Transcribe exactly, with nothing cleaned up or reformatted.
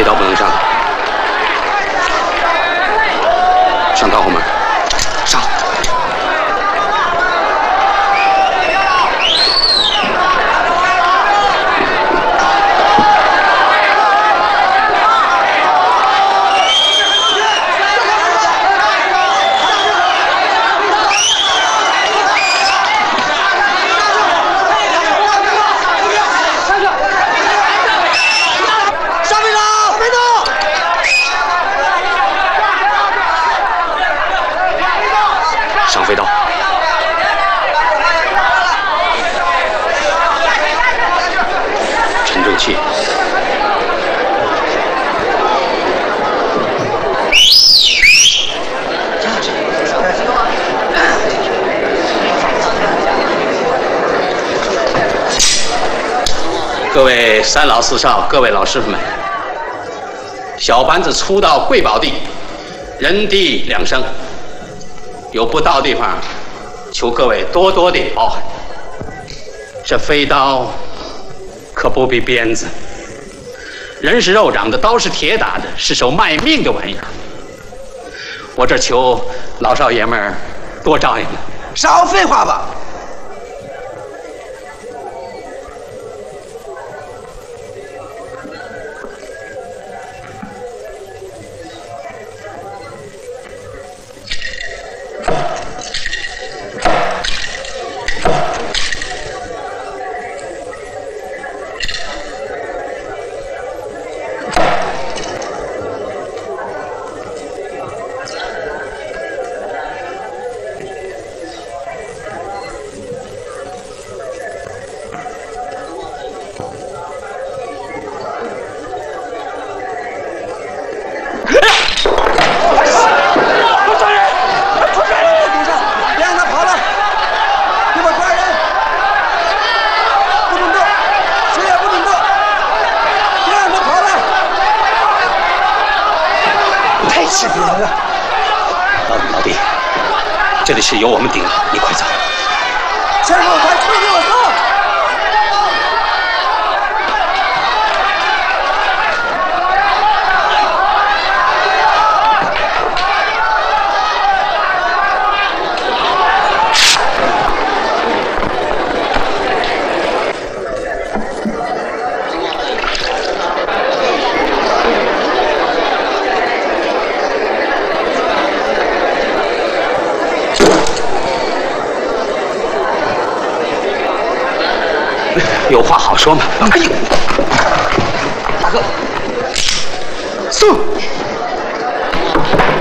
刀不能上，上刀后门，上。 上飞刀，沉住气。各位三老四少，各位老师傅们，小班子初到贵宝地，人地两生。 有不到的地方，求各位多多的包涵。这飞刀可不比鞭子，人是肉长的，刀是铁打的，是手卖命的玩意儿。我这求老少爷们儿多照应了。 少废话吧！ 这里是由我们顶的，你快走。 先生，快推给我走！ 有话好说嘛！哎呦，大哥，送。